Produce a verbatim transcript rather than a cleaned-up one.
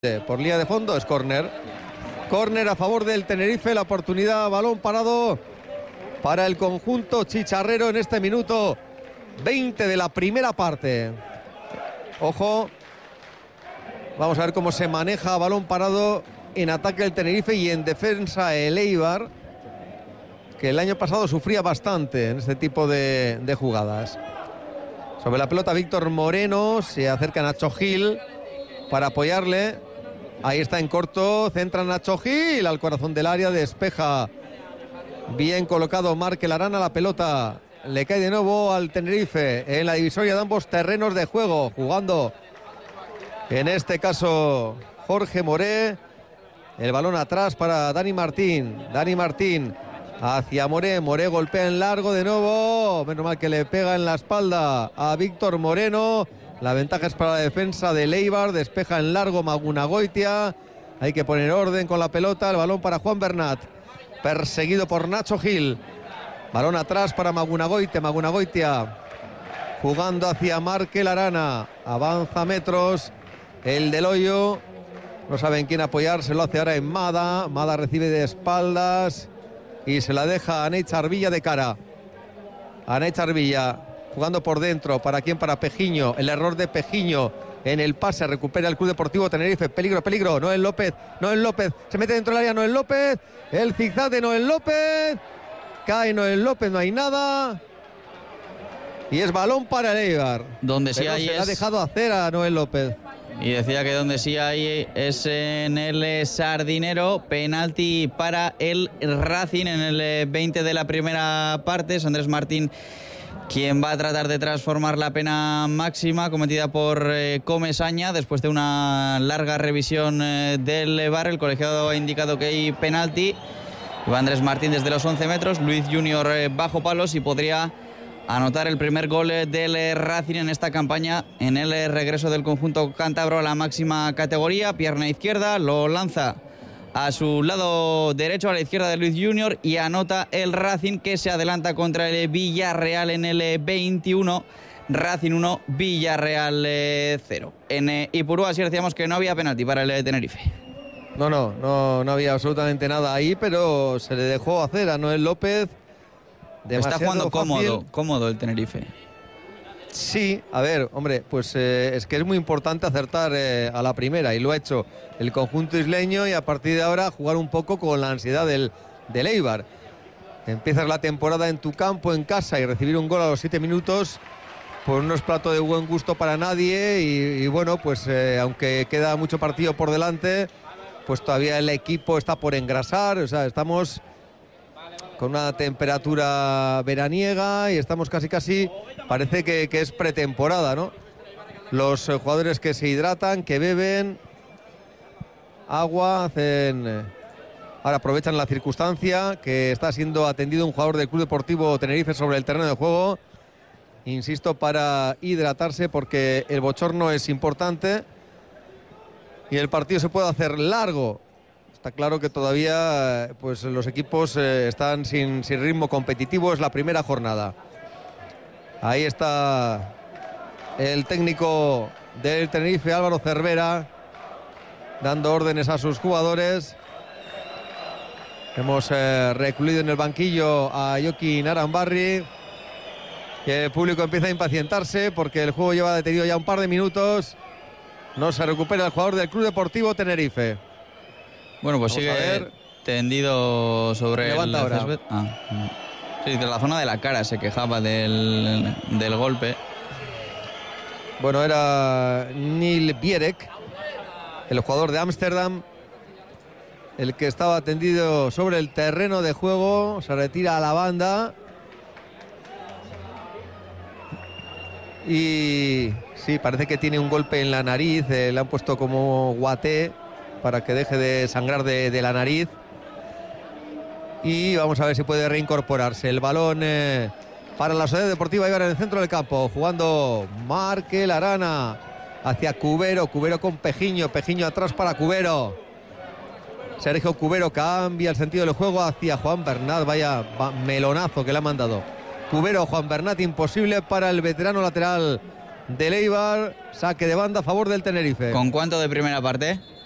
Por línea de fondo es córner. Córner a favor del Tenerife, la oportunidad, balón parado para el conjunto chicharrero en este minuto veinte de la primera parte. Ojo, vamos a ver cómo se maneja balón parado en ataque el Tenerife y en defensa el Eibar, que el año pasado sufría bastante en este tipo de, de jugadas. Sobre la pelota Víctor Moreno, se acerca Nacho Gil para apoyarle. Ahí está en corto, centra Nacho Gil al corazón del área, despeja bien colocado Markel Arana, la pelota le cae de nuevo al Tenerife en la divisoria de ambos terrenos de juego, jugando en este caso Jorge Moré, el balón atrás para Dani Martín, Dani Martín hacia Moré, Moré golpea en largo de nuevo, menos mal que le pega en la espalda a Víctor Moreno. La ventaja es para la defensa de Eibar, despeja en largo Magunagoitia, hay que poner orden con la pelota, el balón para Juan Bernat, perseguido por Nacho Gil, balón atrás para Magunagoitia, Magunagoitia jugando hacia Markel Arana, avanza metros, el del Hoyo, no saben quién apoyar, se lo hace ahora en Mada, Mada recibe de espaldas y se la deja a Neichar Villa de cara, a Neichar Villa. Jugando por dentro, ¿para quién? Para Pejiño, el error de Pejiño en el pase, recupera el Club Deportivo Tenerife, peligro, peligro, Noel López, Noel López, se mete dentro del área Noel López, el zigzag de Noel López, cae Noel López, no hay nada, y es balón para el Eibar, donde sí hay se es... le ha dejado hacer a Noel López. Y decía que donde sí hay es en el Sardinero, penalti para el Racing en el veinte de la primera parte, es Andrés Martín quien va a tratar de transformar la pena máxima cometida por eh, Comesaña. Después de una larga revisión eh, del V A R, el colegiado ha indicado que hay penalti. Va Andrés Martín desde los once metros, Luis Junior eh, bajo palos y podría anotar el primer gol eh, del eh, Racing en esta campaña, en el eh, regreso del conjunto cántabro a la máxima categoría. Pierna izquierda, lo lanza a su lado derecho, a la izquierda de Luis Junior, y anota el Racing, que se adelanta contra el Villarreal en el veintiuno. Racing uno, Villarreal cero. En Ipurúa sí decíamos que no había penalti para el Tenerife. No, no, no, no había absolutamente nada ahí, pero se le dejó hacer a Noel López. Está jugando cómodo, cómodo el Tenerife. Sí, a ver, hombre, pues eh, es que es muy importante acertar eh, a la primera, y lo ha hecho el conjunto isleño, y a partir de ahora jugar un poco con la ansiedad del, del Eibar. Empiezas la temporada en tu campo, en casa, y recibir un gol a los siete minutos, pues no es plato de buen gusto para nadie, y, y bueno, pues eh, aunque queda mucho partido por delante, pues todavía el equipo está por engrasar, o sea, estamos con una temperatura veraniega y estamos casi casi, parece que, que es pretemporada, ¿no? Los eh, jugadores que se hidratan, que beben agua, hacen... Eh, ahora aprovechan la circunstancia que está siendo atendido un jugador del Club Deportivo Tenerife sobre el terreno de juego, insisto, para hidratarse, porque el bochorno es importante y el partido se puede hacer largo. Está claro que todavía pues, los equipos eh, están sin, sin ritmo competitivo, es la primera jornada. Ahí está el técnico del Tenerife, Álvaro Cervera, dando órdenes a sus jugadores. Hemos eh, recluido en el banquillo a Joaquín Arambarri, que el público empieza a impacientarse porque el juego lleva detenido ya un par de minutos. No se recupera el jugador del Club Deportivo Tenerife. Bueno, pues Vamos sigue tendido sobre Levanta el césped. Ah, sí, de la zona de la cara se quejaba del, del golpe. Bueno, era Neil Bierek, el jugador de Ámsterdam, el que estaba tendido sobre el terreno de juego. Se retira a la banda. Y sí, parece que tiene un golpe en la nariz. Eh, le han puesto como guaté para que deje de sangrar de, de la nariz, y vamos a ver si puede reincorporarse. El balón eh, para la Sociedad Deportiva Eibar en el centro del campo, jugando Markel Arana hacia Cubero, Cubero con Pejiño, Pejiño atrás para Cubero, Sergio Cubero cambia el sentido del juego hacia Juan Bernat, vaya melonazo que le ha mandado Cubero. Juan Bernat, imposible para el veterano lateral del Eibar, saque de banda a favor del Tenerife. ¿Con cuánto de primera parte?